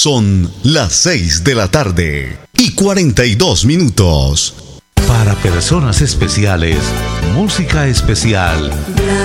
Son las 6 de la tarde y 42 minutos. Para personas especiales, música especial.